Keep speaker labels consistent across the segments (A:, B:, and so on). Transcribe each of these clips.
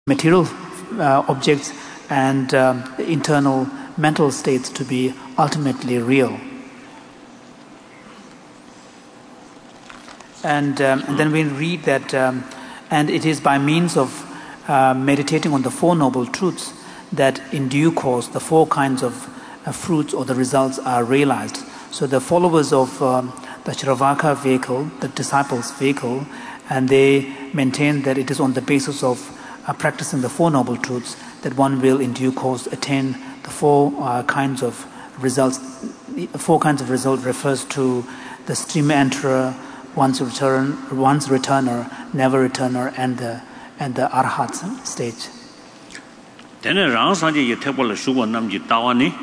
A: material objects and internal mental states to be ultimately real. And then we read that, and it is by means of meditating on the Four Noble Truths that in due course the four kinds of fruits or the results are realized. So the followers of the Shravaka vehicle, the disciples' vehicle, and they maintain that it is on the basis of practicing the Four Noble Truths that one will in due course attain the four kinds of results. The four kinds of results refers to the stream enterer, once returner, never returner, and the arhat stage.
B: Tene rang sanje ye thepol shugo namji tawani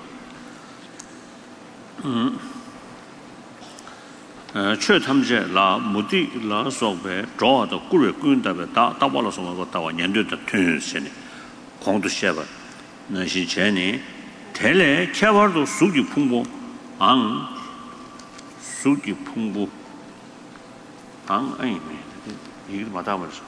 B: chö thamje la mudi la sokbe draw the kure kunda be ta bala songa go tawa nyande da thun sene kongdu sheba na shi cheni tele kyawardo sugi phungbo ang sugi phungbo ang ai me 이게 맞아 버렸어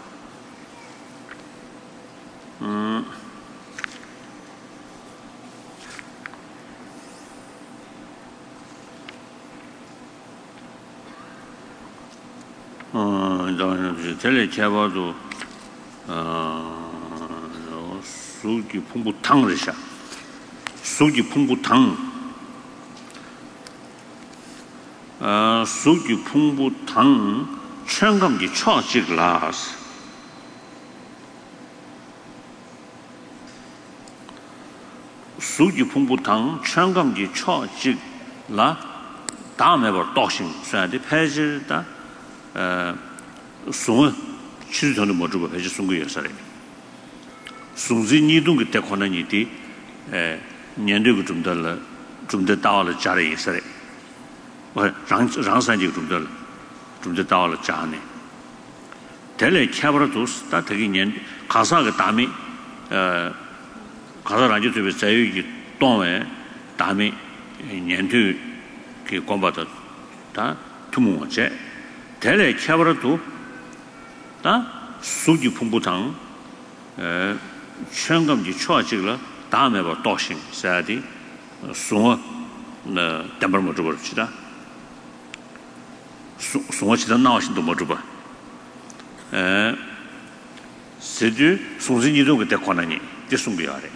B: 텔레 캐바도 수기 풍부탕을 샤 수기 풍부탕 수기 풍부탕 청감기 처직라스 수기 풍부탕 청감기 처직라 다음에 버 도신 쇠데 패지다 송 치르전을 못 주고 해지 송거 역사래 송지 니동게 대권한이디 년대고 좀더 다와를 자리 있어래 뭐 장산지 좀더 다와를 자네 텔레 캐버도 다 되게 년 가사가 다음에 가사 라디오 집에 자유기 동에 다음에 년도 그 공부다 다 투모제 텔레 캐버도 다 수기 풍부탕 청감지 초아직을 다음에 봐 도신 사디 송어 담벌 못 줘버립시다 송어치다 나오신도 못 줘봐 세주 송진이도 그때 권한이 됐송비하래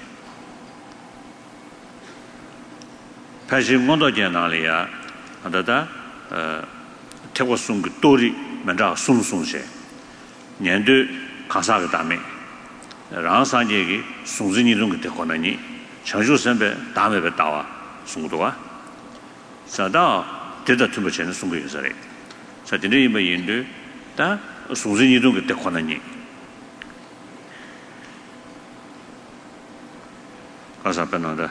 B: 패신 mondoje 나리야 하다다 태고송 그 도리 먼저 송송세 년도 가사가 다음에 랑산제기 송진이동 그때 권한이 청주선배 다음에 나와 송도와 사다 대다 투버체는 송고여서래 사진이 뭐 인도 다 송진이동 그때 권한이 가사 변한다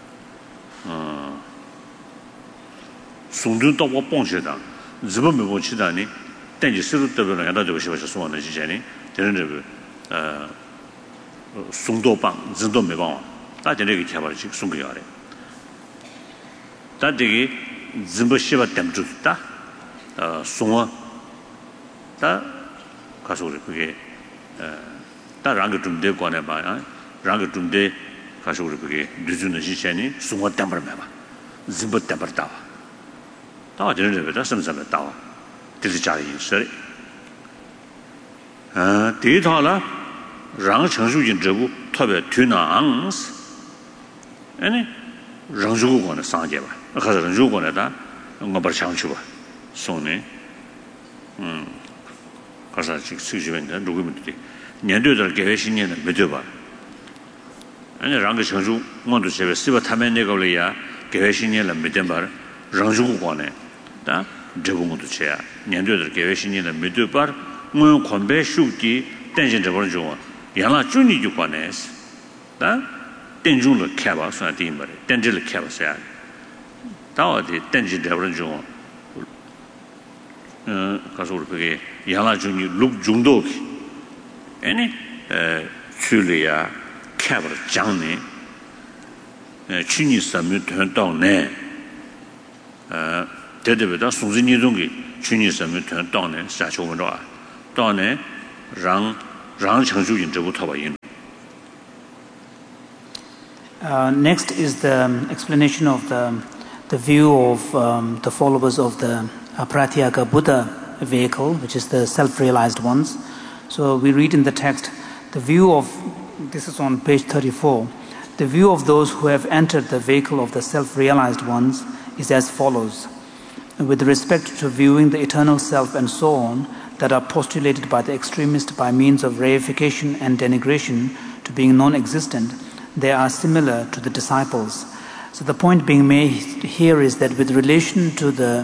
B: 송준 또뭐 뽕시다 지금 뭐 치다니 땡지 스루 때문에 야다 저 시바서 소원을 지잖니 되는 송도방 진도 매방 다들에게 개발식 송고야래 다들이 진보시바 땜주다 송어 다 가서 그게 다 랑게 좀 되고 안에 봐 랑게 좀돼 가서 그게 늦은 시간이 송어 땜을 매봐 진보 땜을 다 되는 다 섬섬에 다 들이 자리 있어 대타라 랑 청수진 저부特别 튜나앙스 아니 랑주고는 상제 봐 가서 랑주고는다 뭔가 창추 봐 손에 가서 수주변에 누구면 돼 년도들 계획신년은 믿어 봐 아니 랑게 청수 뭔도 제가 쓰바 타면 내가려야 계획신년은 믿어 봐 랑주고는 다 저분도 쳐야 년도들 계획신년은 믿어 봐 뭐 건배 수기 땡신 저번 중 양라 준이 주관에서 다 땡중을 캐봐 소한테 말해 땡지를 캐봐서야 다 어디 땡지 저번 중 가서 그게 양라 준이 룩 중도 아니 출이야 캐버 장네 춘이 섬유 된다네 대대보다 송진이 동기 춘이 섬유 된다네 사초문화 到呢让
A: Next is the explanation of the view of the followers of the Pratyeka Buddha vehicle, which is the self-realized ones. So we read in the text, the view of, this is on page 34, the view of those who have entered the vehicle of the self-realized ones is as follows. With respect to viewing the eternal self and so on, that are postulated by the extremist by means of reification and denigration to being non-existent, they are similar to the disciples. So the point being made here is that with relation to the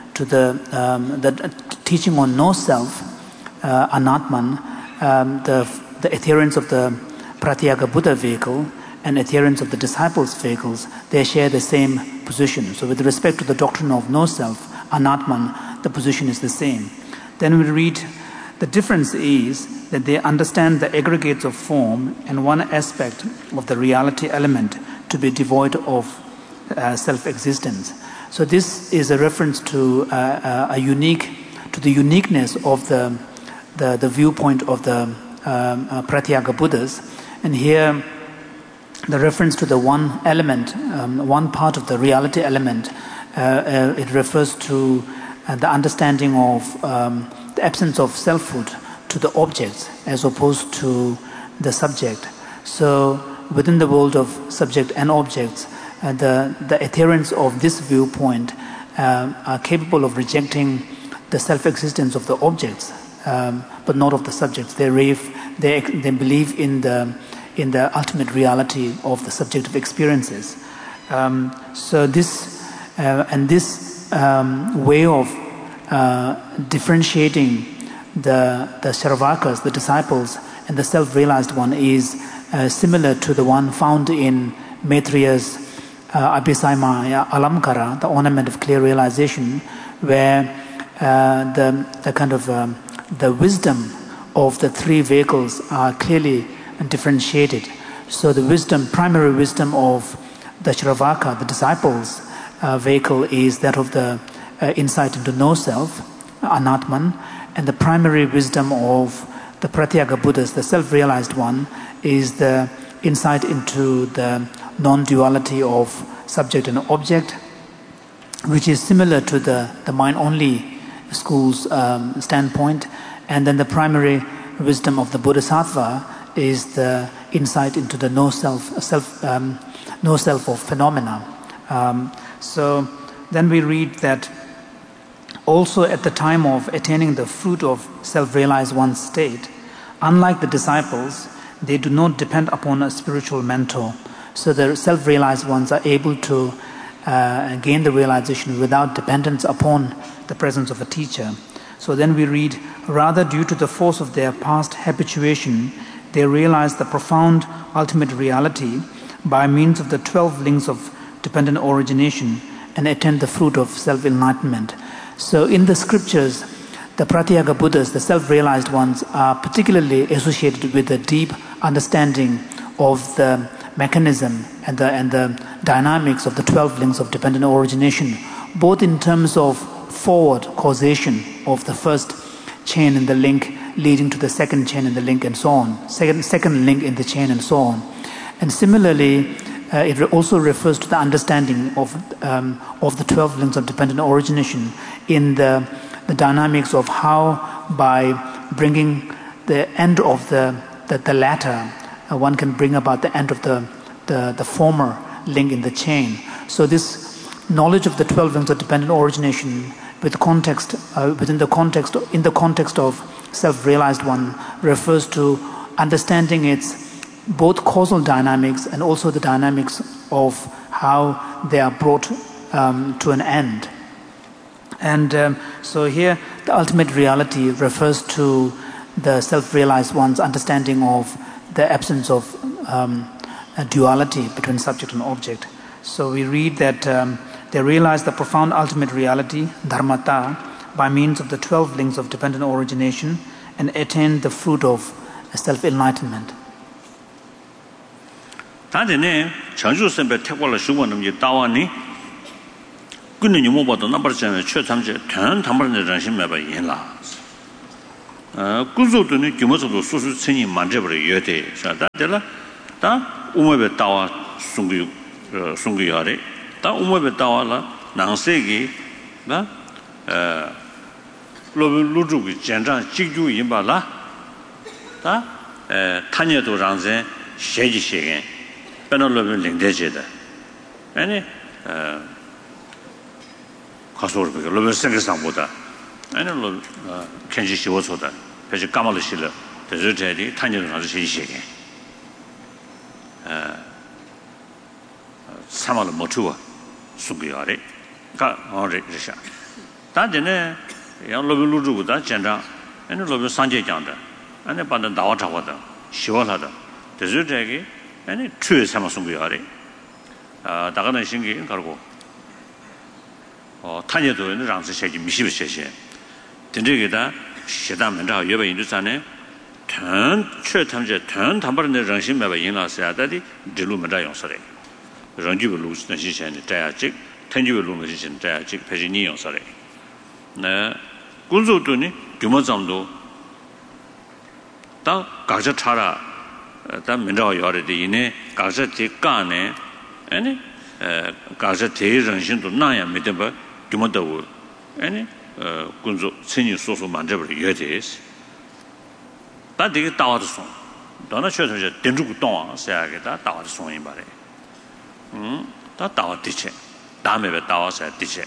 A: teaching on no self, Anatman, the adherents of the Pratyeka Buddha vehicle and adherents of the disciples' vehicles, they share the same position. So with respect to the doctrine of no self, Anatman, the position is the same. Then we read, the difference is that they understand the aggregates of form and one aspect of the reality element to be devoid of self-existence. So this is a reference to the uniqueness of the viewpoint of the Pratyeka Buddhas. And here, the reference to the one element, one part of the reality element, it refers to the understanding of the absence of selfhood to the objects as opposed to the subject. So within the world of subject and objects, the adherents of this viewpoint are capable of rejecting the self-existence of the objects, but not of the subjects. They believe in the ultimate reality of the subjective experiences. So this way of differentiating the Shravakas, the disciples, and the self-realized one is similar to the one found in Maitreya's Abhisaimaya Alamkara, the ornament of clear realization, where the kind of the wisdom of the three vehicles are clearly differentiated. So the primary wisdom of the Shravaka, the disciples' vehicle, is that of the insight into no self, Anatman, and the primary wisdom of the Pratyeka Buddhas, the self-realized one, is the insight into the non-duality of subject and object, which is similar to the mind-only school's standpoint. And then the primary wisdom of the Bodhisattva is the insight into the no self of phenomena. So then we read that also at the time of attaining the fruit of self-realized one's state, unlike the disciples, they do not depend upon a spiritual mentor. So the self-realized ones are able to gain the realization without dependence upon the presence of a teacher. So then we read, rather due to the force of their past habituation, they realize the profound ultimate reality by means of the 12 links of dependent origination and attain the fruit of self-enlightenment. So in the scriptures, the Pratyeka Buddhas, the self-realized ones, are particularly associated with the deep understanding of the mechanism and the dynamics of the 12 links of dependent origination, both in terms of forward causation of the first chain in the link leading to the second chain in the link and so on, second link in the chain and so on. And similarly, it also refers to the understanding of the 12 links of dependent origination in the dynamics of how, by bringing the end of the latter, one can bring about the end of the former link in the chain. So this knowledge of the 12 links of dependent origination in the context of self-realized one refers to understanding its both causal dynamics and also the dynamics of how they are brought to an end. And so here the ultimate reality refers to the self-realized one's understanding of the absence of a duality between subject and object. So we read that they realize the profound ultimate reality, dharmata, by means of the 12 links of dependent origination and attain the fruit of self-enlightenment.
B: 다데네 장주 선배 태고를 수고는 이제 다와니 근데 뭐 봐도 넘버잖아요. 최참제 전 담벌의 정신 매바 인라 구조도는 규모적으로 소수 천이 만져버려 여대 자다들라 다 우모베 따와 송구야래 다 우모베 따와라 낭세기 나 로루주기 전장 직주 임바라 다 타녀도 랑세 셰지셰게 페널로빈 링데제다 아니 가서를 그 로빈 생각상보다 아니 로 kenji shiwo soda peji kamal shila de zhe tanjin na zhe xie ge samal motu su ge yare ka ore sha da de ne yang lo lu zhu da jian zhang ane lo bi san jie jiang de ane ban de dao zhao de xiwo la de de zhe ge ane chue sama su ge yare da ga ne xin ge 가고 탄예도 는 랑스 셰지 미시브 셰셰 된저게다 시다면다 여배 인도산에 전 최탐제 전 담바르는 정신 매바 인라서야 다디 들루면다 용서래 정규부 루스는 시선이 자야직 텐주부 루는 시선 자야직 배진이 용서래 네 군소도니 규모장도 다 각자 차라 다 면다 요래데 이네 각자 제간에 아니 각자 대정신도 나야 믿어봐 규모도 아니 군조 천이 소소 만져버려 여대스 다 되게 따와도 송 너나 최선을 된주고 동아 세야게다 따와도 송인 바래 다 따와 뒤체 다음에 따와서 뒤체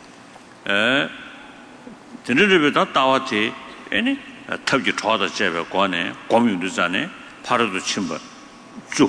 B: 된주를 다 따와티 아니 탑기 좋아다 제베 관에 고민도 전에 파르도 침바 쭉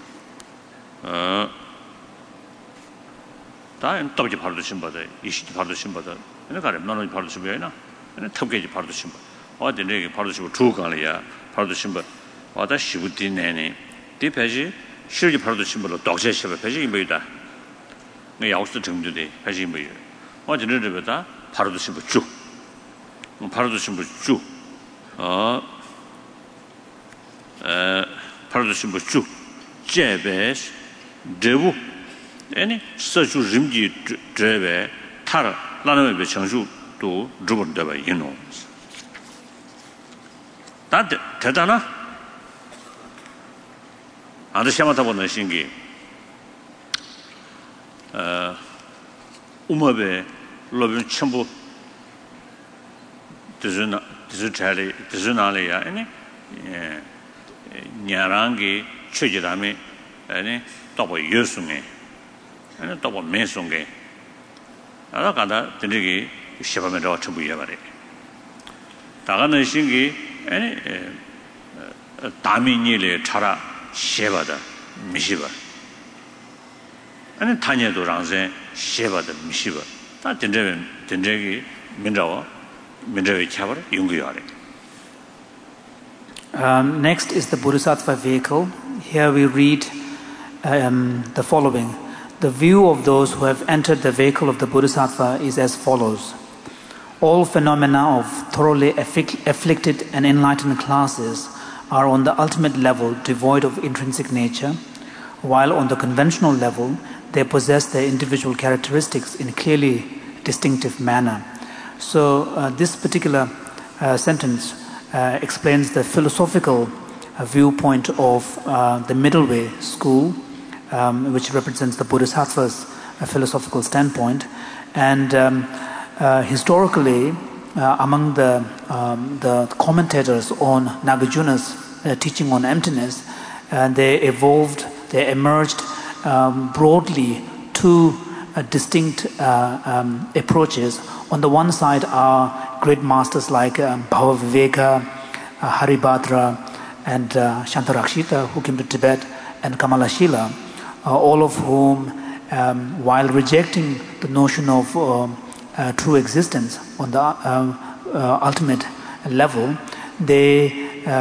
B: 다음 탑기 파르도 침바다 이시티 파르도 침바다 ene kare nono pardo shimba ina ene tabgeji pardo shimba ode ne pardo shimba chugal이야 pardo shimba wada shibuti nene di peji shirji pardo shimba lo dokje sheba peji imbeida ne yaosu 정도돼 peji imbeida ode ne rebeda pardo shimba chu pardo shimba chu pardo shimba chu jebes debu ene 서주 림지 드베 타르 라는 배 청주도 주본다바 인노 다 대단하 아주 시험하다 보는 신기 우마베 로빈 첨부 드즈나리아 아니 냐랑기 최지람에 아니 또뭐 예수네 아니 또뭐 메송게 알아가다 되게 시험에서 전부 이해하래. 다가는 신기 아니 다민이래 차라 시해바다 미시바. 아니 타녀도 랑세 시해바다 미시바. 다 된저기 민자위 차버려 연구하래.
A: Next is the Bodhisattva vehicle. Here we read the following. The view of those who have entered the vehicle of the Bodhisattva is as follows. All phenomena of thoroughly afflicted and enlightened classes are on the ultimate level devoid of intrinsic nature, while on the conventional level they possess their individual characteristics in a clearly distinctive manner. So this particular sentence explains the philosophical viewpoint of the middle way school, which represents the Bodhisattva's philosophical standpoint. And historically, among the commentators on Nagarjuna's teaching on emptiness, they emerged broadly two distinct approaches. On the one side are great masters like Bhavaviveka, Haribhadra, and Shantarakshita, who came to Tibet, and Kamalashila, all of whom, while rejecting the notion of true existence on the ultimate level, they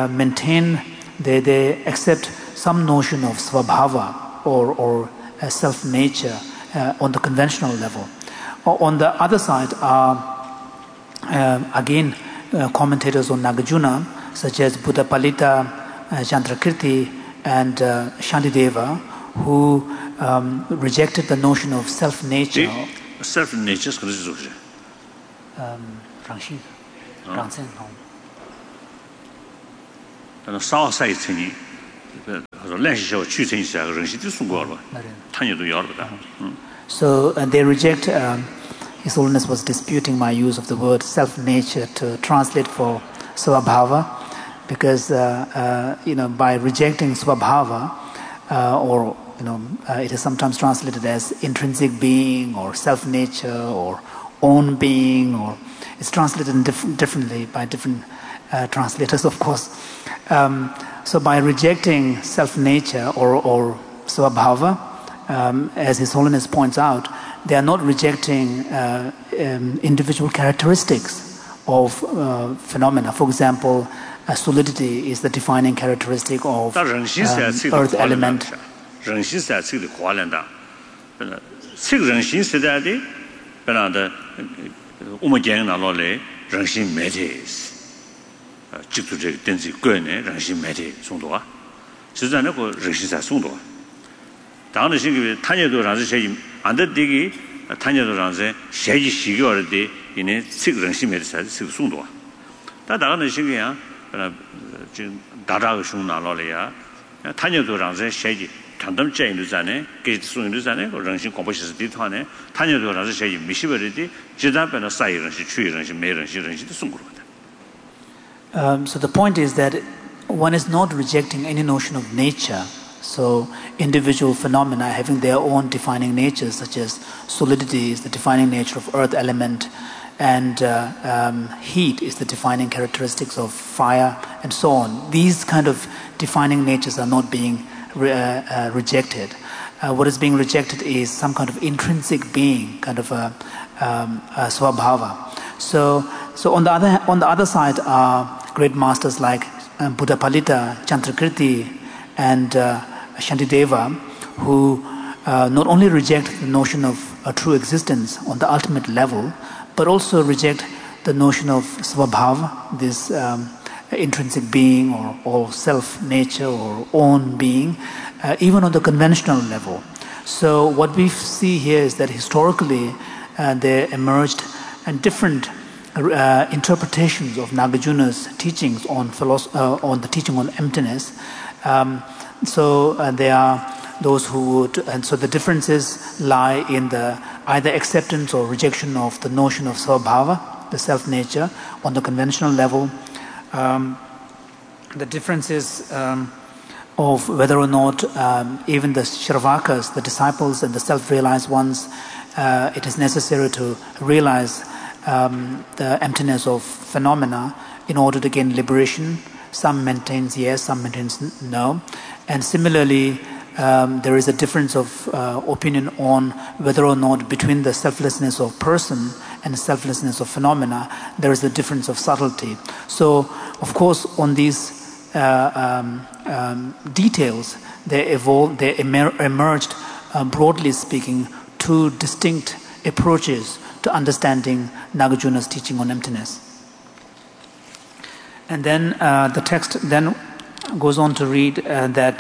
A: they accept some notion of svabhava or self-nature on the conventional level. On the other side are again commentators on Nagarjuna, such as Buddhapalita, Chandrakirti, and Shantideva, who rejected the notion of self-nature.
B: Self-nature is 그런 사사의 천이 렌시셔 추천이시야 렌시도 송거로 탄여도 여러다.
A: So they reject His Holiness was disputing my use of the word self-nature to translate for Swabhava because by rejecting Swabhava or it is sometimes translated as intrinsic being or self-nature or own being, or it's translated differently by different translators, of course. So by rejecting self-nature or Swabhava, as His Holiness points out, they are not rejecting individual characteristics of phenomena. For example, solidity is the defining characteristic of earth element. So the point is that one is not rejecting any notion of nature. So individual phenomena having their own defining natures, such as solidity is the defining nature of earth element, and heat is the defining characteristics of fire, and so on. These kind of defining natures are not being rejected. What is being rejected is some kind of intrinsic being, kind of a swabhava. So on the other side are great masters like Buddha Palita, Chandrakirti, and Shantideva, who not only reject the notion of a true existence on the ultimate level, but also reject the notion of swabhava, this intrinsic being or self-nature or own being, even on the conventional level. So what we see here is that historically there emerged different interpretations of Nagarjuna's teachings on the teaching on emptiness. So there are those who would, and so the differences lie in the either acceptance or rejection of the notion of swabhava, the self-nature, on the conventional level. The differences of whether or not even the Shravakas, the disciples and the self-realized ones, it is necessary to realize the emptiness of phenomena in order to gain liberation. Some maintains yes, some maintains no. And similarly, there is a difference of opinion on whether or not between the selflessness of person and the selflessness of phenomena, there is a difference of subtlety. So, of course, on these details, they emerged, broadly speaking, two distinct approaches to understanding Nagarjuna's teaching on emptiness. And then the text then goes on to read that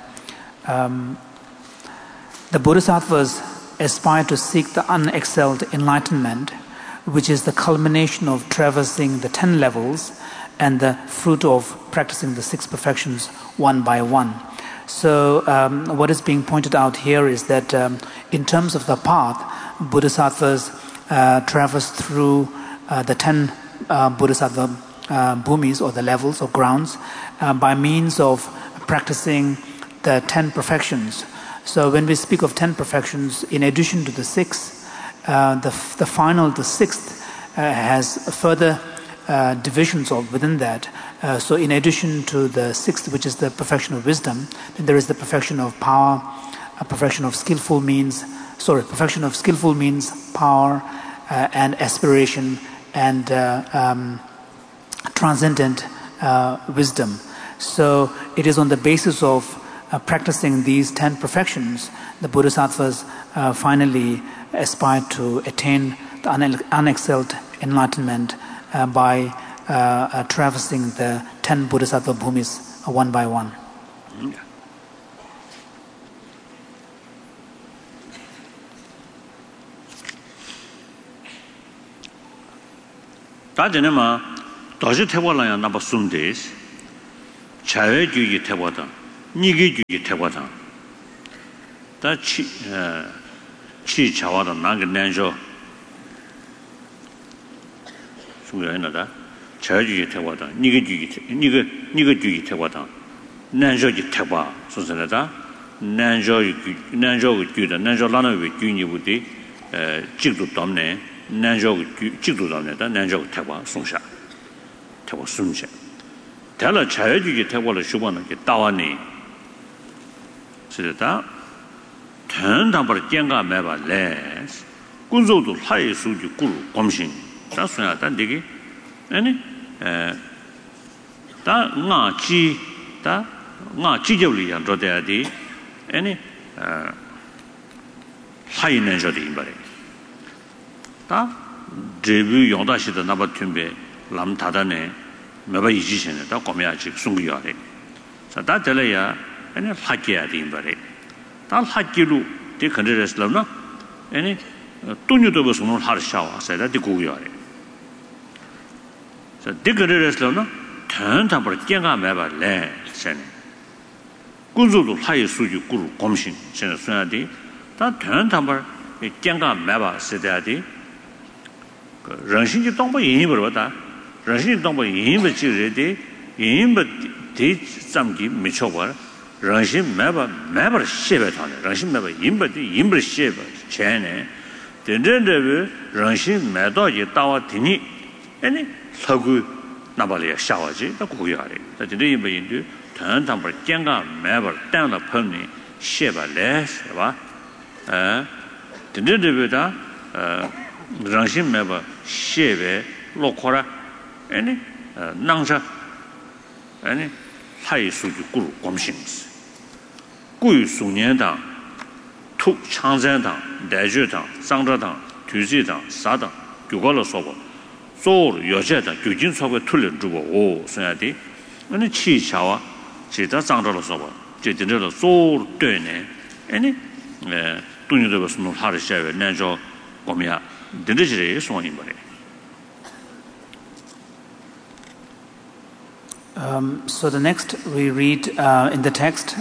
A: the Bodhisattvas aspire to seek the unexcelled enlightenment, which is the culmination of traversing the 10 levels and the fruit of practicing the 6 perfections one by one. So what is being pointed out here is that in terms of the path, Bodhisattvas traverse through the 10 Bodhisattva bhumis, or the levels or grounds, by means of practicing the 10 perfections. So when we speak of 10 perfections, in addition to the 6, the final, the 6th, has further divisions within that. So in addition to the 6th, which is the perfection of wisdom, then there is the perfection of power, perfection of skillful means, power, and aspiration, and transcendent wisdom. So it is on the basis of practicing these 10 perfections, the Bodhisattvas finally aspire to attain the unexcelled enlightenment by traversing the 10 Bodhisattva bhumis one by one.
B: 다전에마 도시 태월라야 나바 숨데스 차외 주의 태과다 니게 주의 태과다 다 치 차와다 나게 난조 중요하다 차외 주의 태과다 니게 주의 태과다 난조지 태과 소선하다 난조 주다 난조 라나의 주니부디 직도 담네 난조 직도 담네다 난조 태과 송샤 태과 숨샤 달라 차여주기 태과를 주반은 게 따와니 그래다 전담벌 쟁가 매발래 군소도 하이 수주 꿀 검신 자수야다 되게 아니 다 나치 다 나치적이 양도돼야지 아니 하이는 저도 임바래 다 데뷔 용다시도 나바 튠베 람 다다네 매바 이지신에 다 qome야지 숨기야래 자 달래야 아니 하기야 임바래 다 하기로 데 컨드레스라나 아니 돈유도 버스는 하르샤와 세다 디고야래 자 디그레스라나 전담벌 쟁가 매발래 세네 군소도 하이 수주 꿀 검신 세네 수야디 다 전담벌 쟁가 매바 세다디 그 정신이 동부 인입을 받아 정신이 동부 인입을 지르되 인입을 대 잠기 미쳐버 정신 매바 쉐베다네 정신 매바 인입을 쉐베 제네 된된데 정신 매도에 따와 되니 아니 서구 나발이야 샤워지 다 고야래 다 진짜 인도 전담벌 쟁가 매바 땅다 펀니 쉐바래 봐 된된데다 정신 매바 쉐베 로코라 아니 낭자 아니 하이 수주 꿀 검신스 꾸유 수년당 투 창전당 대주당 상저당 뒤지당 사당 교과로 써고 소르 여제당 교진 속에 틀려 주고 오 써야지 아니 치샤와 제다 상저로 써고 제대로 소르 되네 아니 돈유도 무슨 하를 셔야 내줘 qome야 된대지래 소원이 말해
A: So the next we read in the text,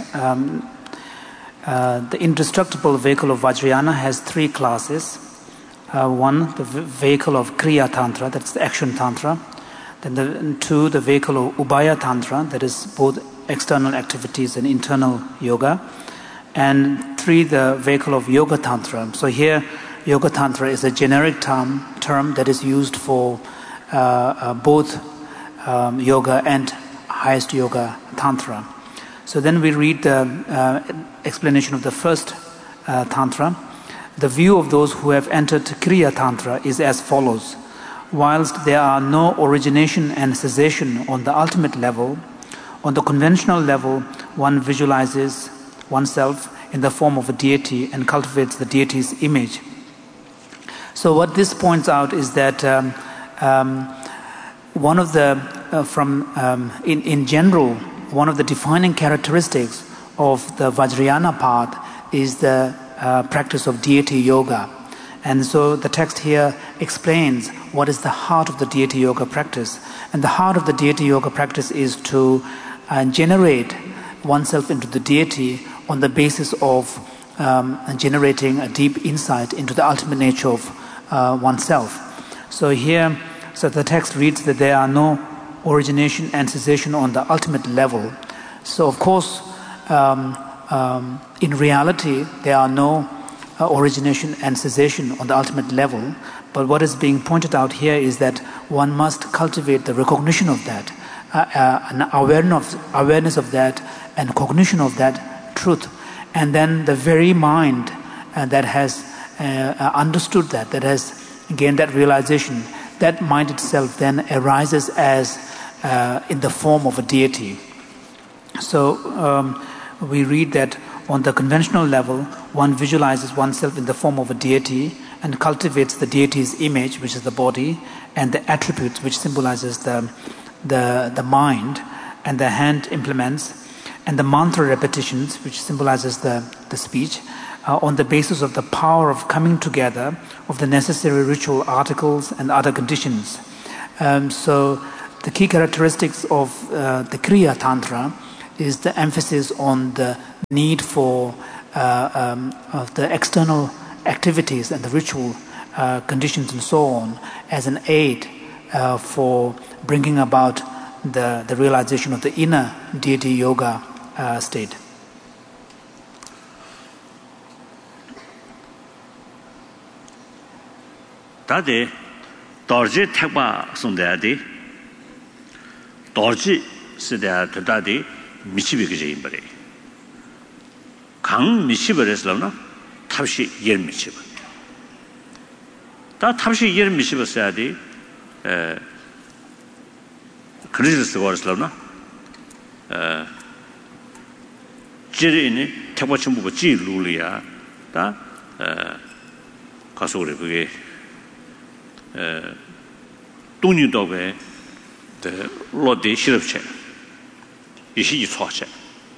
A: the indestructible vehicle of Vajrayana has three classes. One, the vehicle of Kriya Tantra, that's the action Tantra. Then two, the vehicle of Ubaya Tantra, that is both external activities and internal yoga. And three, the vehicle of Yoga Tantra. So here, Yoga Tantra is a generic term that is used for both yoga and highest yoga tantra. So then we read the explanation of the first tantra. The view of those who have entered Kriya Tantra is as follows. Whilst there are no origination and cessation on the ultimate level, on the conventional level one visualizes oneself in the form of a deity and cultivates the deity's image. So what this points out is that one of the in general, one of the defining characteristics of the Vajrayana path is the practice of deity yoga. And so the text here explains what is the heart of the deity yoga practice. And the heart of the deity yoga practice is to generate oneself into the deity on the basis of generating a deep insight into the ultimate nature of oneself. So here, so the text reads that there are no origination and cessation on the ultimate level. So of course, in reality, there are no origination and cessation on the ultimate level. But what is being pointed out here is that one must cultivate the recognition of that, an awareness of that, and cognition of that truth. And then the very mind that has understood that has gained that realization, that mind itself then arises as in the form of a deity. So we read that on the conventional level, one visualizes oneself in the form of a deity and cultivates the deity's image, which is the body, and the attributes, which symbolizes the mind, and the hand implements, and the mantra repetitions, which symbolizes the speech, on the basis of the power of coming together of the necessary ritual articles and other conditions. So the key characteristics of the Kriya Tantra is the emphasis on the need for of the external activities and the ritual conditions and so on as an aid for bringing about the realization of the inner deity yoga state.
B: 다데 dorji 택바 손대야디 dorji 시대야 되다디 미치비게 임버리 강 미치버스라나 탑시 예 미치버 다 탑시 예 미치버스야디 그리스도 거스라나 지리니 택바 전부가 지루리야 다 가서 그래 그게 동유도에 그 로디 시럽체 이시 초체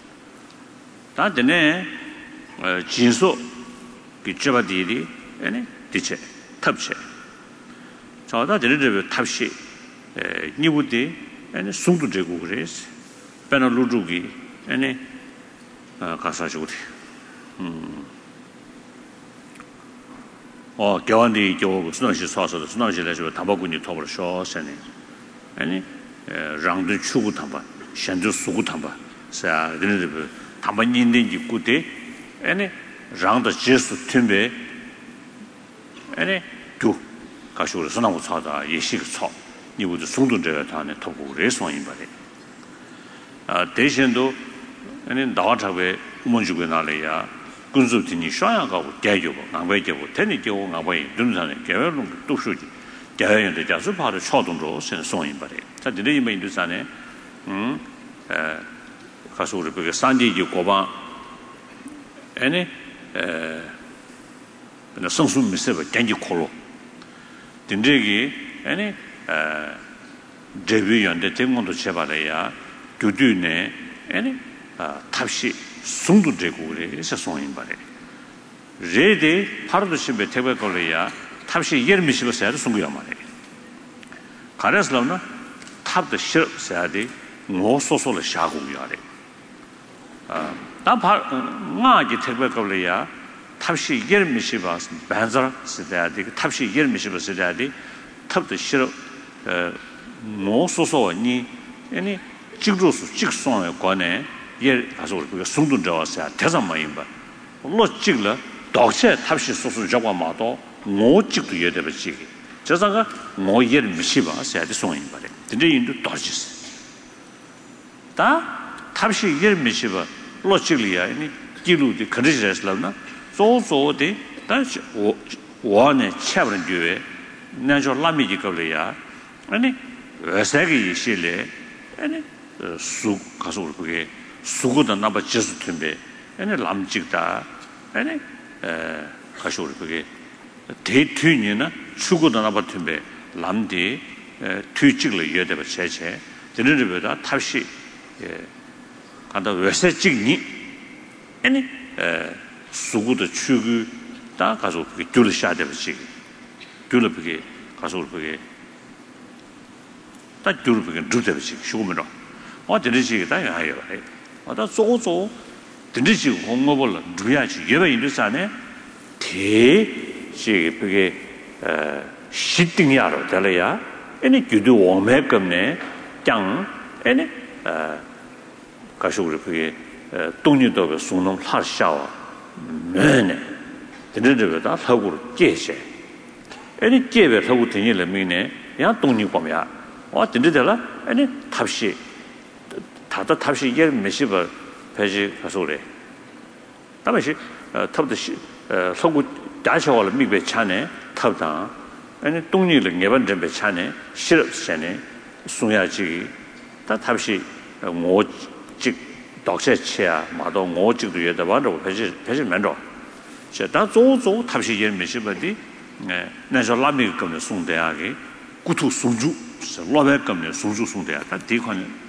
B: 다데네 진소 그 잡아디리 아니 디체 탑체 저다 데르르 탑시 니부디 아니 숨도 되고 그래서 배는 루주기 아니 가사주리 교환이 교 수능시 소소도 수능시에서 담보군이 토벌 쇼세네 아니 랑도 추구 담바 현주 수구 담바 자 되는 담반인데 입구대 아니 랑도 제수 팀베 아니 두 가시로 수능고 차다 예식 차 니부도 송도제가 다네 토고 레송인 바래 대신도 아니 나와자베 우먼주고 나래야 군수팀이 샤야가고 대교고 남배교고 테니교고 나바이 눈산에 개별로 도수지 대연의 자수 바로 초동으로 선송인 바래 자 드리면 인도산에 가서 우리 그 산지지 고방 아니 그 성수 미세버 genji 콜로 딘데기 아니 데뷔연데 대문도 제발해야 교두네 아니 탑시 숨도 되고 그래서 송인 바래 레데 파르도시베 테베콜이야 탑시 예르미시버서야 송고야 말해 가르스라나 탑도 싫어야지 모소소를 샤고야래 나기 테베콜이야 탑시 예르미시버스 반자 쓰다야지 탑시 예르미시버서야지 탑도 싫어 모소소니 아니 직조수 직송에 관해 예 가서 우리 그 송도 잡았어야 대상만인 바 물론 찍了 독세 탑시 소수 잡아마도 못 찍도 예대버지 저자가 뭐 예를 미시바 세야지 송인 바래 근데 인도 도지스 다 탑시 예를 미시바 로 찍리야 아니 기루디 그리스라나 소소데 다시 원에 차버린 뒤에 나저 라미지 걸려야 아니 왜세기 실래 아니 수 가서 우리 그게 수고도 나바 제수 팀베 아니 람직다 아니 가서 우리 그게 대퇴니나 수고도 나바 팀베 람디 뒤직을 여대버 제체 드르르보다 탑시 간다 왜세직니 아니 수고도 추구 다 가서 그게 둘을 샤대버지 둘을 그게 가서 우리 그게 다 둘을 그게 둘대버지 쉬고면은 드르지가 다 해요 다 소소 드르지 공업을 누야지 예배 인도산에 대시 그게 시등이야로 달아야 아니 주도 오메금네 짱 아니 가서 우리 그게 동료도 송놈 하샤와 네네 드르르다 사고로 제세 아니 제베 사고 되니를 미네 야 동료 보면 드르들라 아니 탑시 다다 탑시 예 메시버 배지 가서 그래 다음에 탑도 서구 다셔월 미베 차네 탑다 아니 동리를 네번 전배 차네 실업세네 송야지 다 탑시 오직 독세치야 마도 오직도 여다 봐도 배지 면도 제가 조조 탑시 예 메시버디 나저 라미 거는 송대하게 구투 송주 로베 거는 송주 송대야 다 디콘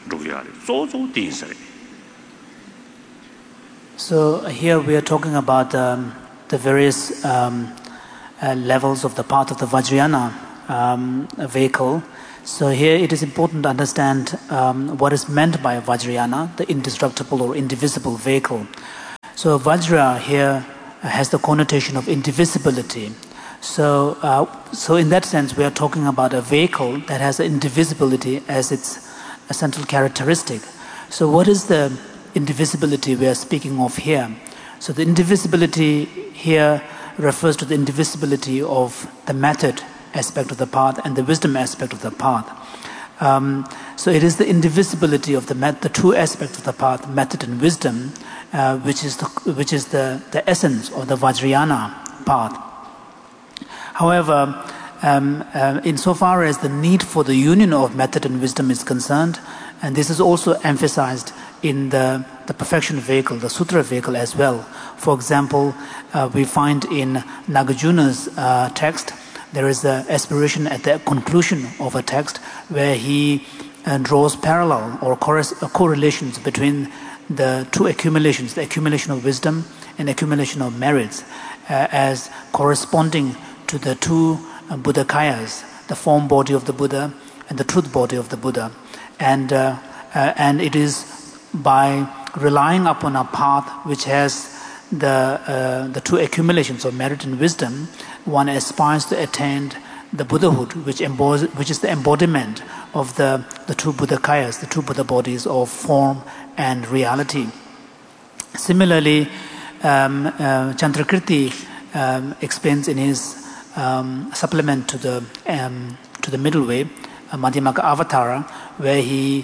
A: So here we are talking about the various levels of the path of the Vajrayana vehicle, So here it is important to understand what is meant by Vajrayana, the indestructible or indivisible vehicle. So Vajra here has the connotation of indivisibility. So in that sense, we are talking about a vehicle that has indivisibility as its central characteristic. So what is the indivisibility we are speaking of here? So the indivisibility here refers to the indivisibility of the method aspect of the path and the wisdom aspect of the path. So it is the indivisibility of the two aspects of the path, method and wisdom, which is the essence of the Vajrayana path. However, insofar as the need for the union of method and wisdom is concerned, and this is also emphasized in the perfection vehicle, the sutra vehicle as well. For example, we find in Nagarjuna's text, there is an aspiration at the conclusion of a text where he draws parallel or correlations between the two accumulations, the accumulation of wisdom and accumulation of merits, as corresponding to the two Buddhakayas, the form body of the Buddha and the truth body of the Buddha. And it is by relying upon a path which has the two accumulations of merit and wisdom, one aspires to attain the Buddhahood, which is the embodiment of the two Buddhakayas, the two Buddha bodies of form and reality. Similarly, Chandrakirti explains in his supplement to the middle way, Madhyamaka Avatara, where he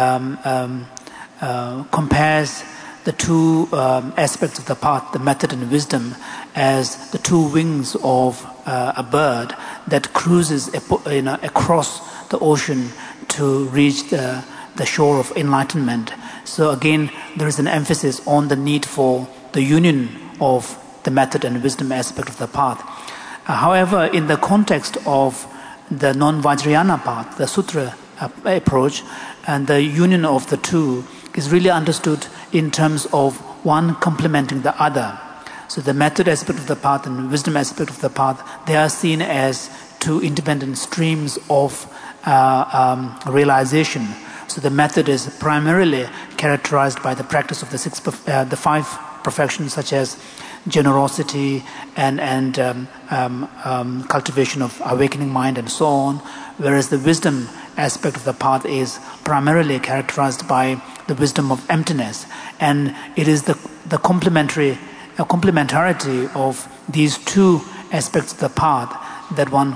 A: compares the two aspects of the path, the method and wisdom, as the two wings of a bird that cruises across the ocean to reach the shore of enlightenment. So again, there is an emphasis on the need for the union of the method and wisdom aspect of the path. However, in the context of the non-Vajrayana path, the sutra approach, and the union of the two is really understood in terms of one complementing the other. So the method aspect of the path and the wisdom aspect of the path, they are seen as two independent streams of realization. So the method is primarily characterized by the practice of the five perfections, such as generosity and cultivation of awakening mind and so on, whereas the wisdom aspect of the path is primarily characterized by the wisdom of emptiness, and it is the complementarity of these two aspects of the path that one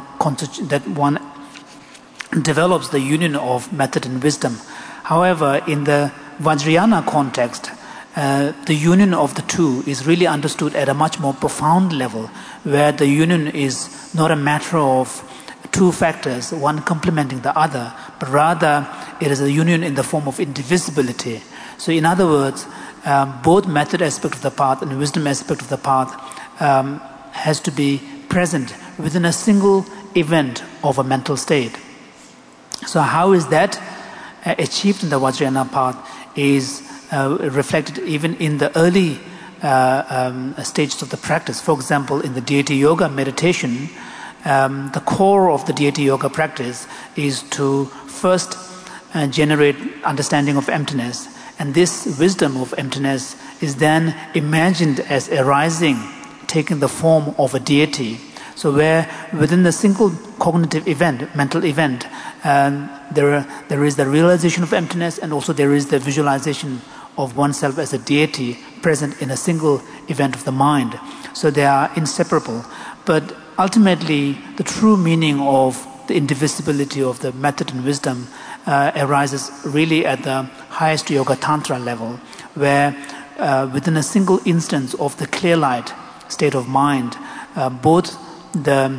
A: develops the union of method and wisdom. However, in the Vajrayana context, the union of the two is really understood at a much more profound level, where the union is not a matter of two factors, one complementing the other, but rather it is a union in the form of indivisibility. So in other words, both method aspect of the path and wisdom aspect of the path has to be present within a single event of a mental state. So how is that achieved in the Vajrayana path is reflected even in the early stages of the practice. For example, in the deity yoga meditation, the core of the deity yoga practice is to first generate understanding of emptiness, and this wisdom of emptiness is then imagined as arising, taking the form of a deity. So where within the single cognitive event, mental event, there is the realization of emptiness, and also there is the visualization of oneself as a deity present in a single event of the mind. So they are inseparable. But ultimately, the true meaning of the indivisibility of the method and wisdom arises really at the highest yoga tantra level, where within a single instance of the clear light state of mind, both the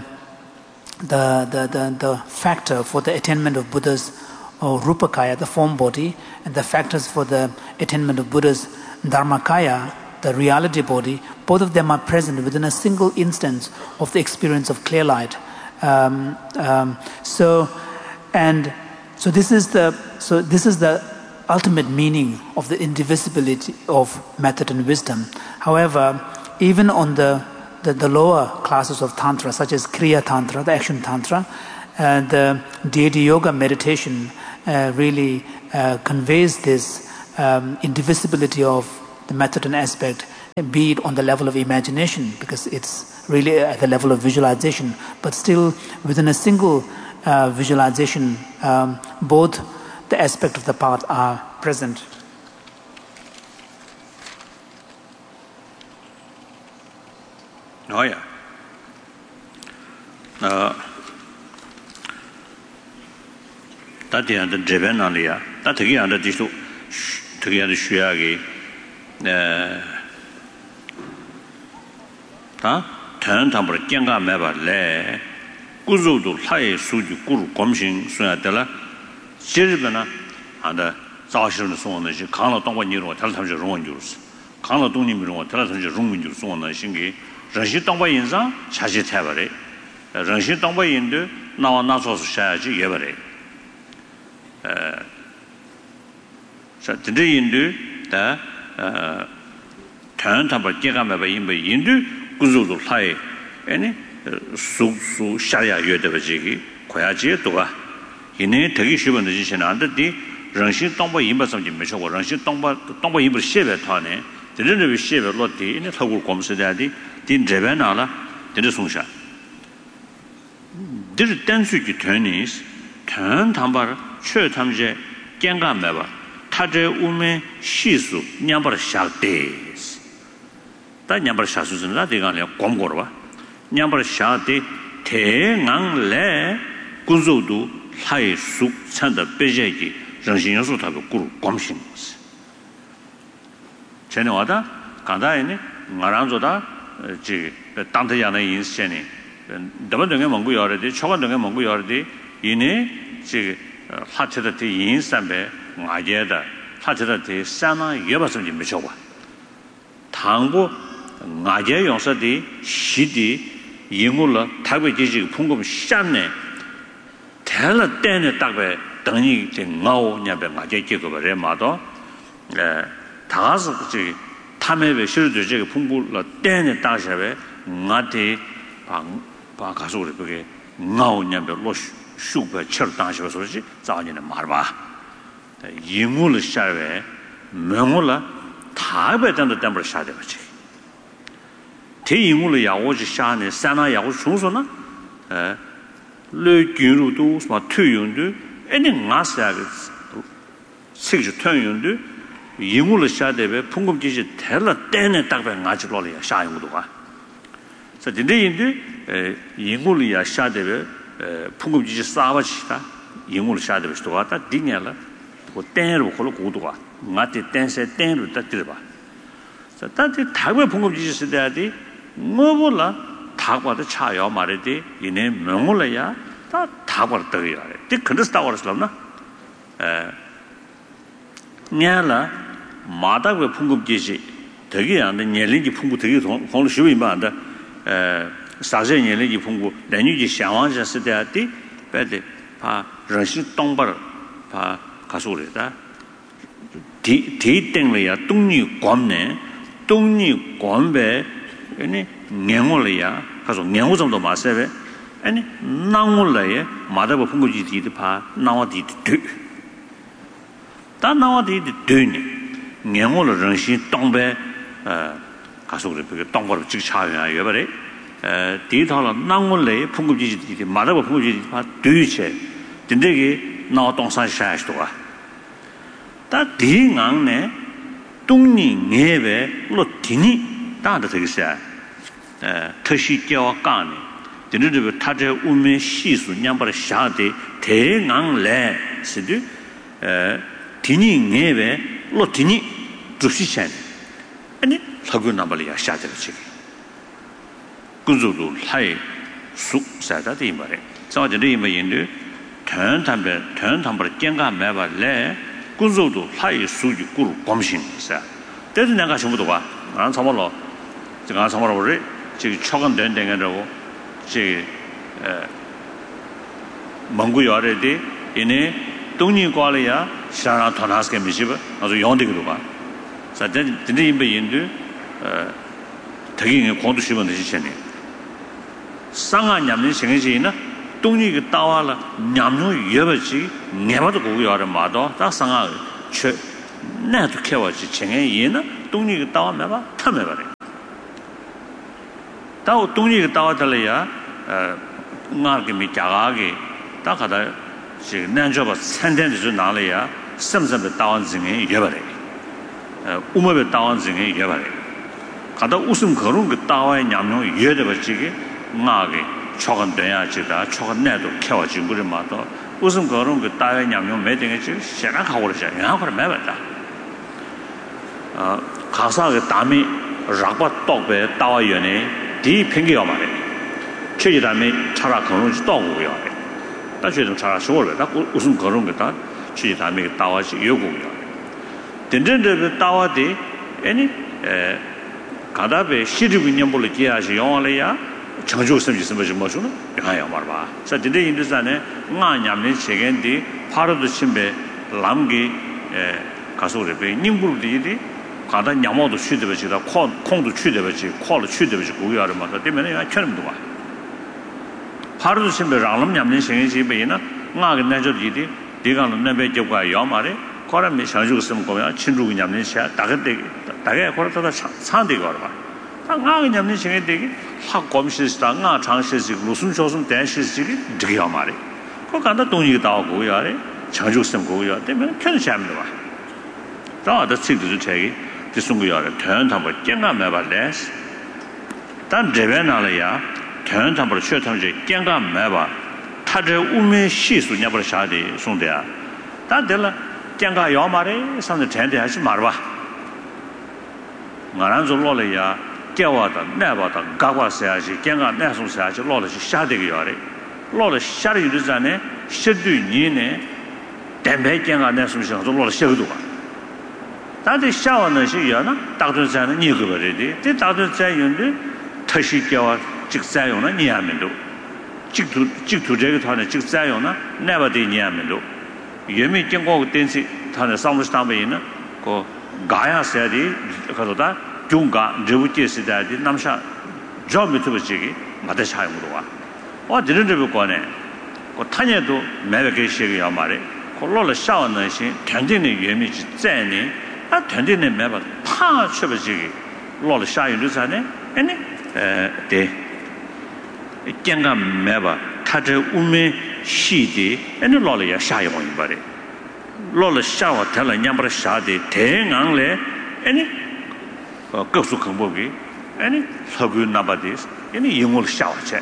A: factor for the attainment of Buddha's Rupakaya, the form body, and the factors for the attainment of Buddha's Dharmakaya, the reality body, both of them are present within a single instance of the experience of clear light. So this is the ultimate meaning of the indivisibility of method and wisdom. However, even on the lower classes of tantra, such as Kriya Tantra, the action tantra, the deity yoga meditation really conveys this indivisibility of the method and aspect, be it on the level of imagination, because it's really at the level of visualization, but still within a single visualization, both the aspect of the path are present.
B: Oh yeah. That the Japan alia, that again the dish to get the shuagi. Turn temper Janga Meba Le Guzu to Hai Suju Guru Commission Sunatella Siribana and the Zashan Son, the Kana Tonganiro, Television Ronjus, Kana Donimiro, Television Ronjus on the Shingi, Ranshi Tongba Inza, Chashi Tabare, Ranshi Tongba Indu, now Nasos Shaji Yevere. Today Indu, the turn temper Janga Meba Indu. Guzu Hai any Su Shaya Yodavajiki, Koyaji Toga. In a Tagishu and the Jishan under the Ranshin Tomba Imba some Jimisho, Ranshin Tomba Imba Sheva Tane, the little Sheva Lotti in a Togu Comsidadi, Din Javanala, the Sunsha. This Tensuki turnies, turn Tambar, Chur Tamje, Ganga Meva, Taje Ume Shisu, Nyambar Shak days. 다 냠벌 샤수즈나 대간에 곰고르와 냠벌 샤데 대강래 군조도 하이수 찬다 베제기 정신연수 타고 구루 곰신 전에 와다 간다에네 마란조다 지 당대야는 인생이 더번등에 먹고 여러데 초반등에 먹고 여러데 이네 지 하체다 인산배 마제다 하체다 사나 여바섬이 미쳐봐 당부 나제 용서디 시디 인물로 타베지지 풍금 샤네 텔라 때네 딱베 등이 나오냐베 나제 지거버레 마도 다가서 그 탐에베 실도 저기 풍불로 때네 따셔베 나데 바 가서 그게 나오냐베 로슈 슈베 철 따셔 소리지 자니는 말봐 인물로 샤베 명물로 타베 된다 때문에 샤데 버지 대인물로 야오지 샤네 산나 야오 총소나 le gyru도 뭐 투윤도 애니 나사가 식주 투윤도 인물로 샤데베 풍금지지 텔라 때네 딱베 나지로리야 샤용도가 그래서 근데 인물이야 샤데베 풍금지지 싸바지다 인물로 샤데베도 왔다 딩야라 그 때로 걸어 고도가 나한테 댄세 댄으로 딱 들어봐. 자, 나한테 다음에 풍금지지 쓰다야지 뭐볼라 다과도 차요 말이지 이내 명물이야 다 다과를 떠야 돼. 그 근데서 다과를slab나 냐라 마다고 풍금지지 되게 안 돼. 년린지 풍부 되게 공로 쉬우면 안 돼. 사제 년린지 풍부 내뉴지 상황자 쓰다야지 배데 바 러시 동벌 바 가수래다. 대땡래야 동리 관내 동리 관배 아니 냥올이야 가서 냥오 정도 마세베 아니 나올래에 마다고 풍고지 디디 파 나와디 다 나와디 되니 냥올을 정신 동배 가서 그래 그 동거를 즉 차야 여버래 디털 나올래에 풍고지 디디 마다고 풍고지 파 되체 근데게 나와 동산 샤스도가 다 디강네 동리 녜베 로티니 다도 되게 샤特시教干呢就是他这我们习俗娘把下的太昂来是的提你녜베 로티니 주시챤 아니 하고 나발이야 샤들 지금 그저도 하이 수 사다데 말에 자저리 이메인데 전담을 땡가 매발래 그저도 하이 수주 꾸루 검신사 때도 내가 전부도 봐 안 참말로 제가 참말로 그래 지금 초간 된 데가라고 제 망고 요래데 이네 동니 과래야 샤라 토나스게 미시바 아주 용되기도 봐 사전 근데 이메인데 되게 공도 시번 되시네 상한 냠는 생기지나 동리가 따와라 냠뇨 여버지 내봐도 고요하는 마도 다 상하 최 나도 캐와지 쟁에 얘는 동리가 따와 매봐 탐해봐래 다 동리가 따와달래야 나게 미자가게 다 가다 지금 난저바 산된데 나래야 섬섬의 따완증에 여버래 우모의 따완증에 여버래 가다 웃음 거는 그 따와의 냠뇨 여대버지게 나게 초간 돼야 지다 초간 내도 캐와지 그래 마도 웃음 거는 그 따와의 냠뇨 매등에 지금 시작하고 그러자 양하고 매봤다 가사가 담이 락바 떡배 따와연에 디 팽개가 말해 최지 담이 차라 거는 떡고요 다 좀 차라 쇼를 다 웃음 거는 거다 최지 담이 따와지 요고요 된된데 따와디 아니 가다베 시리고 있는 볼을 기하시 영어래야 정조 섬지 섬지 뭐죠? 야야 말봐. 자 근데 인도산에 나냠네 세겐디 파르도 심베 람기 가소르베 님불디디 가다 냠어도 쉬되버지다 콩도 쉬되버지 콜도 쉬되버지 고야를 말다 때문에 야 처럼도 와. 파르도 심베 람람 냠네 세겐지 베이나 나게 내저디디 디가는 내베 접과 요 말에 거람이 상주 쓰면 거야 친구가 냠는 샤 다게 거라다 산대가 봐. 나가 냠는 생에 되게 확 검시스다 나 장시스 무슨 조선 대시스지 되게 말이. 그 간다 동의가 나오고 야래 상주 쓰면 거야 때문에 편시합니다. 다다 책도 책이 뒤송고야래 대한탐을 깽감해 봐래. 단 대변하려야 대한탐을 쉬어탐지 깽감해 봐. 타저 우면 시수 냐버 샤디 송대야. 다들라 깽가 요 말에 상대 전대 하지 말봐. 나랑 좀 놀래야 깨와다 내봐다 가과서야지 깽가 내송서야지 놀래지 샤되게 요래. 놀래 샤를 유지하네 시드니네 담배 깽가 내송서 좀 놀래 셔도 봐. 다들 샤워는 시야나 다들자는 니그 버리디. તે 다들자연데 터시 깨와 직사용은 니하면도 직두这个 团的 직사용은 내봐대 니하면도 예미 경고 댄시 타는 상무스 담배는 그 가야서야디 그러다 중가 저부지스다디 남샤 점부터지기 마다샤임으로 와. 어디는 저 거네. 그 타녀도 매게 시기야 말에. 콜로를 샤워는 신 전진의 예미지 째니 아 전진의 매바 파 쳐버지기 로를 샤유도 자네. 아니 대 경가 매바 타저 우메 시디 아니 로를 샤요 말에. 로를 샤워 달라 냠버 샤디 대강래 아니 급수 공복이 아니 서구 나바디스 아니 영어를 샤워체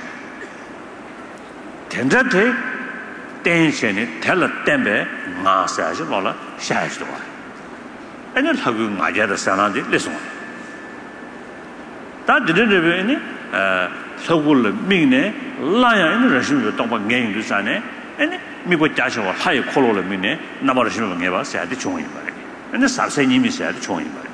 B: 된자대 댄션이 달라 땜베 마사지 로라 샤이스도 아니 서구 맞아다 사나디 레송 다 드르르베니 서구를 미네 라야 있는 러시아도 동방 갱도 사네 아니 미고 자셔와 하이 콜로를 미네 나버르시면 해봐 사야지 좋은 거 말이야 근데 살세님이 사야지 좋은 거 말이야.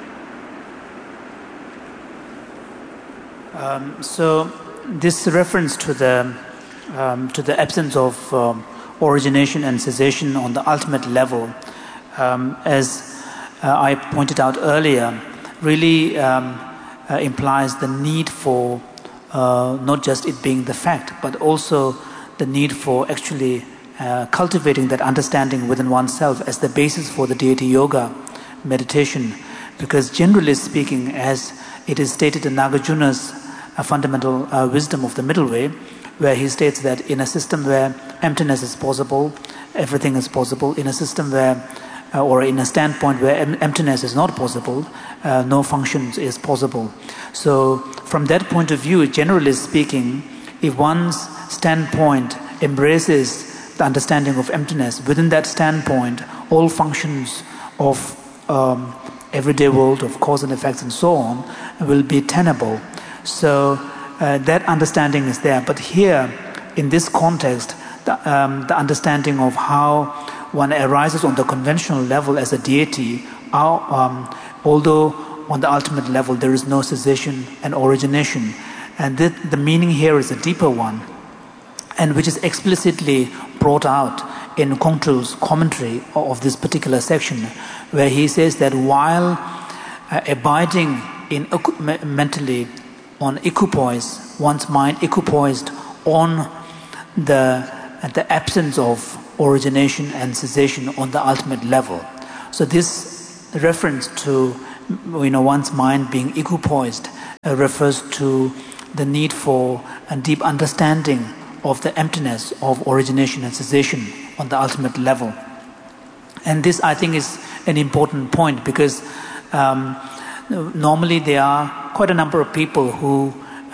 A: So this reference to the absence of origination and cessation on the ultimate level, as I pointed out earlier, really implies the need for not just it being the fact, but also the need for actually cultivating that understanding within oneself as the basis for the deity yoga meditation. Because generally speaking, as it is stated in Nagarjuna's fundamental wisdom of the middle way, where he states that in a system where emptiness is possible, everything is possible. In a system where, or in a standpoint where emptiness is not possible, no functions is possible. So from that point of view, generally speaking, if one's standpoint embraces the understanding of emptiness, within that standpoint, all functions of everyday world of cause and effects and so on will be tenable. So that understanding is there. But here, in this context, the understanding of how one arises on the conventional level as a deity, although on the ultimate level there is no cessation and origination, and the meaning here is a deeper one, and which is explicitly brought out in Kongtru's commentary of this particular section, where he says that while abiding in mentally on equipoise, one's mind equipoised on the the absence of origination and cessation on the ultimate level. So this reference to one's mind being equipoised refers to the need for a deep understanding of the emptiness of origination and cessation on the ultimate level. And this, I think, is an important point because normally there are quite a number of people who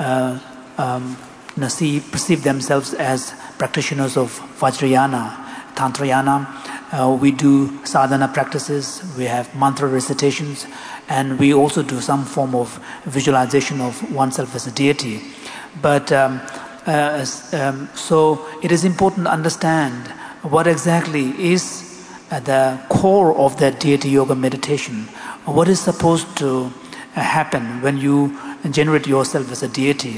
A: perceive themselves as practitioners of Vajrayana, Tantrayana. We do sadhana practices, we have mantra recitations, and we also do some form of visualization of oneself as a deity. But so it is important to understand what exactly is the core of that deity yoga meditation. What is supposed to happen when you generate yourself as a deity?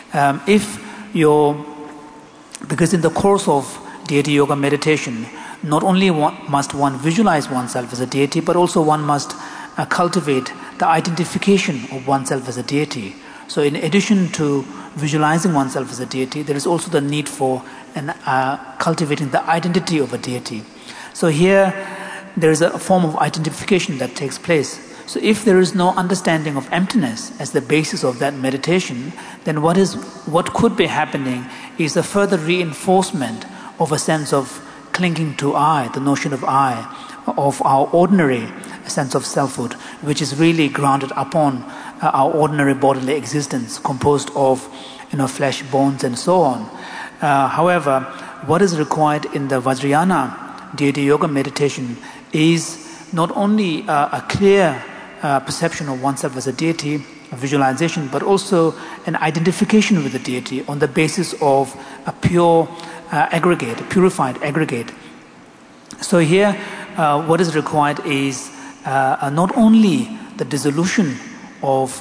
A: Because in the course of deity yoga meditation, not only must one visualize oneself as a deity, but also one must cultivate the identification of oneself as a deity. So in addition to visualizing oneself as a deity, there is also the need for cultivating the identity of a deity. So here there is a form of identification that takes place. So if there is no understanding of emptiness as the basis of that meditation, then what could be happening is a further reinforcement of a sense of clinging to I, the notion of I, of our ordinary sense of selfhood, which is really grounded upon our ordinary bodily existence, composed of flesh, bones, and so on. However, what is required in the Vajrayana deity yoga meditation is not only a clear perception of oneself as a deity, a visualization, but also an identification with the deity on the basis of a pure aggregate, a purified aggregate. So here, what is required is not only the dissolution of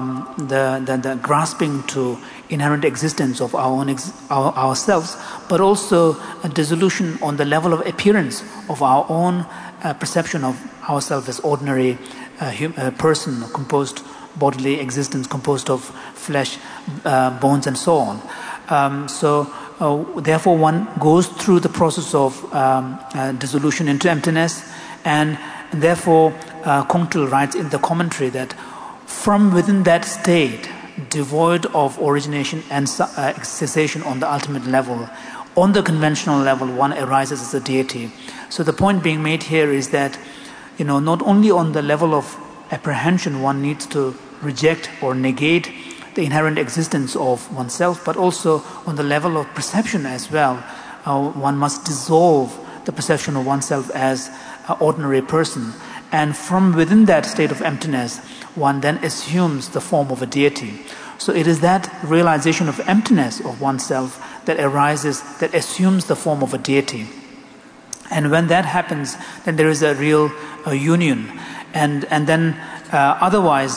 A: the grasping to inherent existence of ourselves, but also a dissolution on the level of appearance of our own perception of ourselves as ordinary person, composed bodily existence, composed of flesh, bones, and so on. Therefore, one goes through the process of dissolution into emptiness, and therefore, Kongtrul writes in the commentary that from within that state, devoid of origination and cessation on the ultimate level, on the conventional level, one arises as a deity. So the point being made here is that, not only on the level of apprehension one needs to reject or negate the inherent existence of oneself, but also on the level of perception as well. One must dissolve the perception of oneself as an ordinary person. And from within that state of emptiness, one then assumes the form of a deity. So it is that realization of emptiness of oneself that arises, that assumes the form of a deity. And when that happens, then there is a real union. And then otherwise,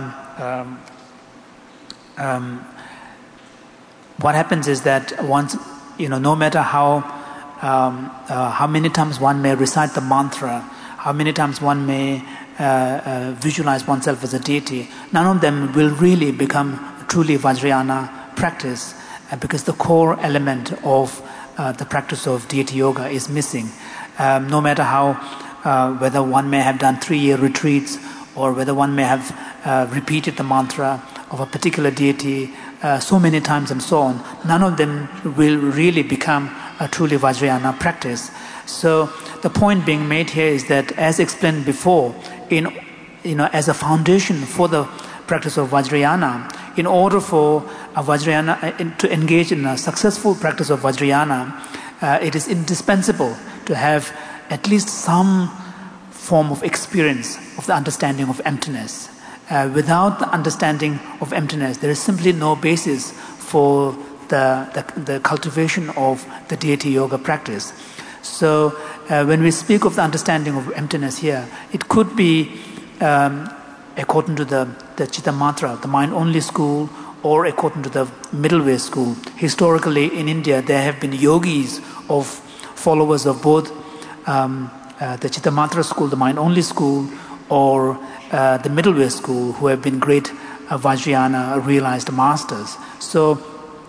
A: what happens is that once, no matter how many times one may recite the mantra, how many times one may visualize oneself as a deity, none of them will really become truly Vajrayana practice because the core element of the practice of deity yoga is missing. No matter how, whether one may have done 3-year retreats or whether one may have repeated the mantra of a particular deity so many times and so on, none of them will really become a truly Vajrayana practice. So the point being made here is that, as explained before, as a foundation for the practice of Vajrayana, in order for a Vajrayana to engage in a successful practice of Vajrayana, it is indispensable to have at least some form of experience of the understanding of emptiness. Without the understanding of emptiness, there is simply no basis for the cultivation of the deity yoga practice. So when we speak of the understanding of emptiness here, it could be according to the Chitta Mantra, the mind-only school, or according to the middle way school. Historically in India, there have been yogis of followers of both the Chitta Mantra school, the mind-only school, or the middle way school, who have been great Vajrayana realized masters. So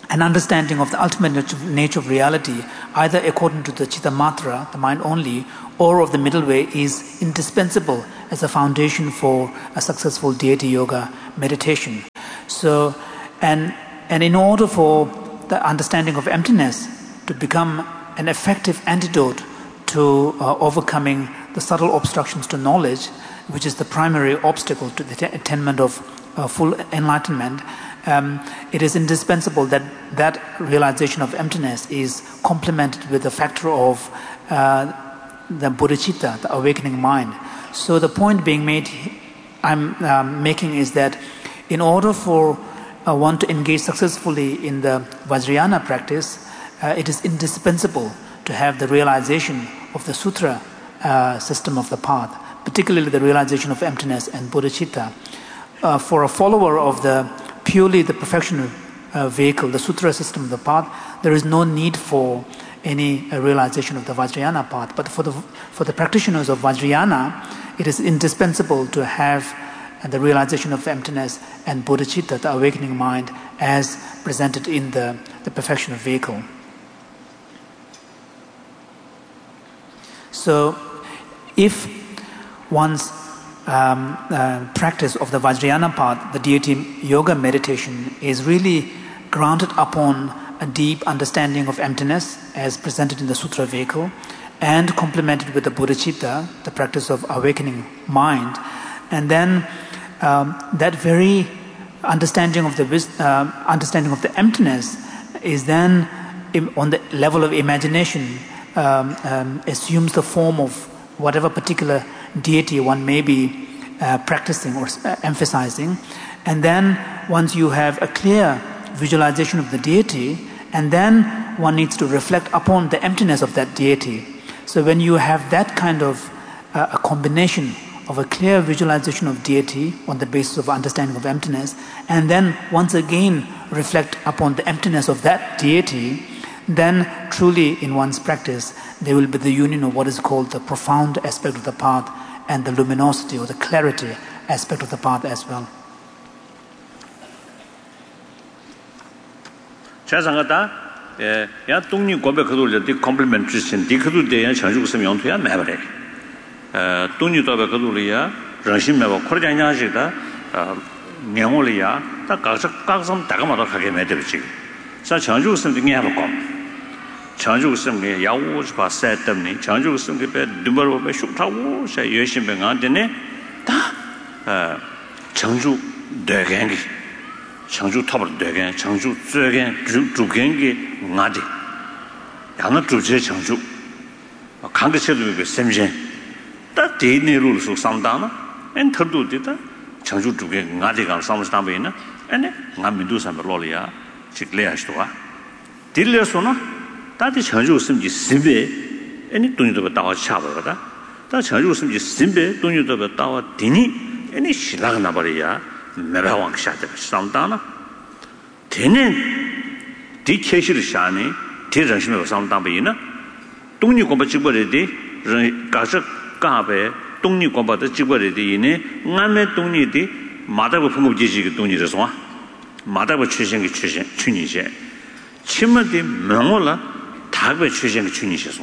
A: an understanding of the ultimate nature of reality, either according to the Chittamatra, the mind only, or of the middle way, is indispensable as a foundation for a successful deity yoga meditation. So, and in order for the understanding of emptiness to become an effective antidote to overcoming the subtle obstructions to knowledge, which is the primary obstacle to the attainment of full enlightenment, it is indispensable that that realization of emptiness is complemented with the factor of the bodhicitta, the awakening mind. So the point being made, I'm making is that in order for one to engage successfully in the Vajrayana practice, it is indispensable to have the realization of the sutra system of the path, particularly the realization of emptiness and bodhicitta. For a follower of purely the perfection vehicle, the sutra system of the path, there is no need for any realization of the Vajrayana path. But for the practitioners of Vajrayana, it is indispensable to have the realization of emptiness and bodhicitta, the awakening mind, as presented in the perfection vehicle. So, if one's practice of the Vajrayana path, the deity yoga meditation, is really grounded upon a deep understanding of emptiness as presented in the sutra vehicle, and complemented with the bodhicitta, the practice of awakening mind, and then that very understanding of the emptiness is then on the level of imagination assumes the form of whatever particular deity one may be practicing or emphasizing. And then once you have a clear visualization of the deity, and then one needs to reflect upon the emptiness of that deity. So when you have that kind of a combination of a clear visualization of deity on the basis of understanding of emptiness, and then once again reflect upon the emptiness of that deity, then truly in one's practice there will be the union of what is called the profound aspect of the path and the luminosity or the clarity aspect of the path as well.
B: 자상하다 야 동니 고백 그돌려 디 컴플리멘트 신 디크도 대야 장주 좀 용토야 매버래 동니 도백 그돌이야 정신 매버 코르장냐시다 명월이야 다 각성 다가마도 하게 매들지 자 장주 좀 등에 하고 장주 좀 야우스 바세 때문에 장주 좀 배 누버로 배 슈타고 샤 열심히 안되네 다 장주 대갱이 장주 탑을 되게 장주 쯔게 주겐기 나디 야나 주제 장주 강대체도 그 셈제 다 대내로 속 상담나 엔터도 되다 장주 주게 나디가 상담이나 아니 남민도 삼로리아 직례하시도가 딜려서나 다디 장주 심지 심베 아니 돈이도 다와 차버거다 다 장주 심지 심베 돈이도 다와 디니 아니 신라가 나버리야 매바왕 샤데 상담나 되는 디케시를 샤니 대정심에 상담이나 독립공부 직벌에디 가서 가베 독립공부도 직벌에디네 남의 독립이 마다고 품목지지 독립에서 마다고 출신의 춘이제 침마디 명월라 다베 출신의 춘이셔서.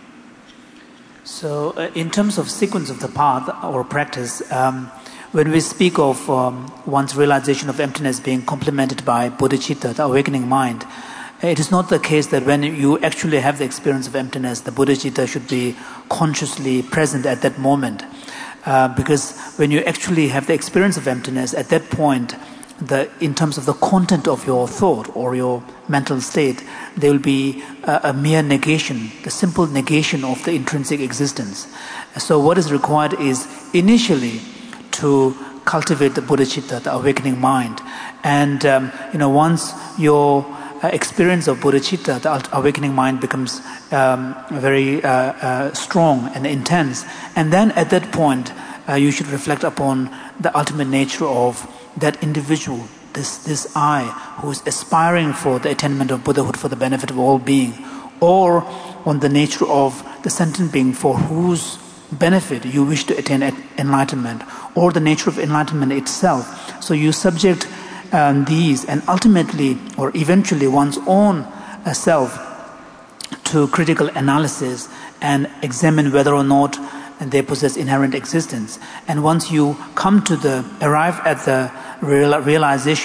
A: So in terms of sequence of the path or practice, when we speak of one's realization of emptiness being complemented by bodhicitta, the awakening mind, it is not the case that when you actually have the experience of emptiness, the bodhicitta should be consciously present at that moment. Because when you actually have the experience of emptiness, at that point, in terms of the content of your thought or your mental state, there will be a mere negation, the simple negation of the intrinsic existence. So what is required is initially to cultivate the bodhicitta, the awakening mind. And once your experience of bodhicitta, the awakening mind, becomes very strong and intense, and then at that point you should reflect upon the ultimate nature of that individual, this I, who is aspiring for the attainment of Buddhahood for the benefit of all being, or on the nature of the sentient being for whose benefit you wish to attain enlightenment, or the nature of enlightenment itself. So you subject these and ultimately or eventually one's own self to critical analysis and examine whether or not they possess inherent existence. And once you arrive at the realization